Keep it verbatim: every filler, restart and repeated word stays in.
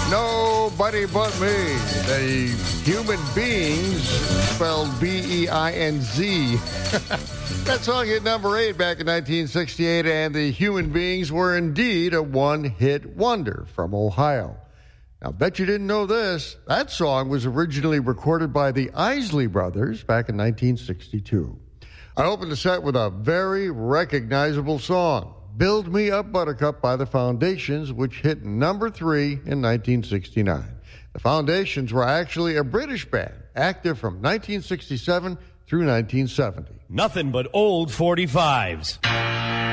Nobody But Me. The Human Beings, spelled B E I N Z. That song hit number eight back in nineteen sixty-eight, and the Human Beings were indeed a one-hit wonder from Ohio. Now, bet you didn't know this. That song was originally recorded by the Isley Brothers back in nineteen sixty-two. I opened the set with a very recognizable song, Build Me Up Buttercup by the Foundations, which hit number three in nineteen sixty-nine. The Foundations were actually a British band, active from nineteen sixty-seven through nineteen seventy. Nothing but old forty-fives.